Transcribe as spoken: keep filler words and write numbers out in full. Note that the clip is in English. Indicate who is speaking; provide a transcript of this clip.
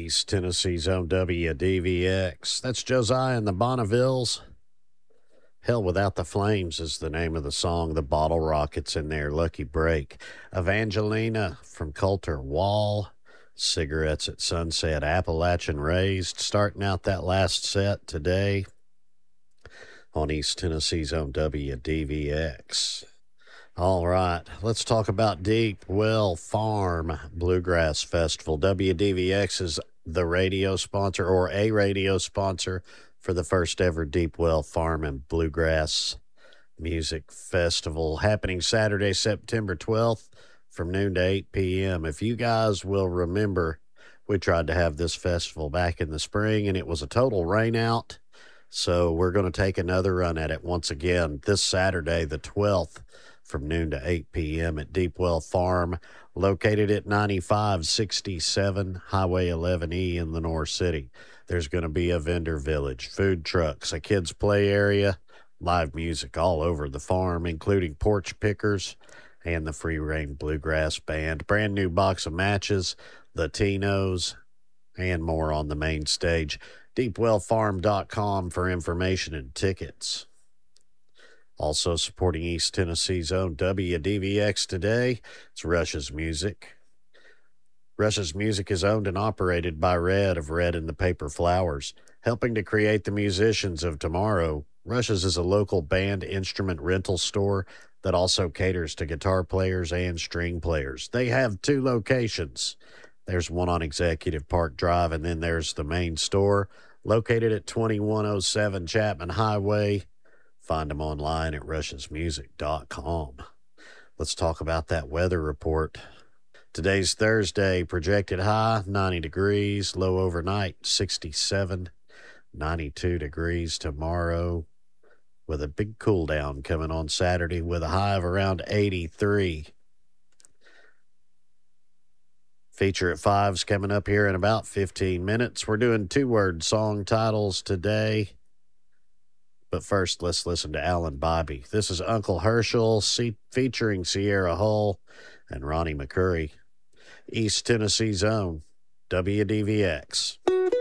Speaker 1: East Tennessee's own W D V X. That's Josiah and the Bonnevilles. Hell Without the Flames is the name of the song. The Bottle Rockets in there. Lucky Break. Evangelina from Coulter Wall. Cigarettes at Sunset. Appalachian Raised. Starting out that last set today on East Tennessee's own W D V X. All right, let's talk about Deep Well Farm Bluegrass Festival. W D V X is the radio sponsor or a radio sponsor for the first ever Deep Well Farm and Bluegrass Music Festival happening Saturday, September twelfth from noon to eight p.m. If you guys will remember, we tried to have this festival back in the spring and it was a total rainout. So we're going to take another run at it once again this Saturday, the twelfth, from noon to eight p.m. at Deepwell Farm, located at ninety-five sixty-seven Highway eleven E in Lenoir City. There's going to be a vendor village, food trucks, a kids' play area, live music all over the farm, including porch pickers and the Free Reign Bluegrass Band. Brand new box of matches, Latinos, and more on the main stage. deepwell farm dot com for information and tickets. Also supporting East Tennessee's own W D V X today, it's Rush's Music. Rush's Music is owned and operated by Red of Red and the Paper Flowers. Helping to create the musicians of tomorrow, Rush's is a local band instrument rental store that also caters to guitar players and string players. They have two locations. There's one on Executive Park Drive, and then there's the main store located at twenty-one oh seven Chapman Highway. Find them online at rush's music dot com. Let's talk about that weather report. Today's Thursday, projected high, ninety degrees, low overnight, sixty-seven, ninety-two degrees tomorrow, with a big cool down coming on Saturday with a high of around eighty-three. Feature at five's coming up here in about fifteen minutes. We're doing two-word song titles today. But first, let's listen to Alan Bobby. This is Uncle Herschel C- featuring Sierra Hull and Ronnie McCurry. East Tennessee's own W D V X.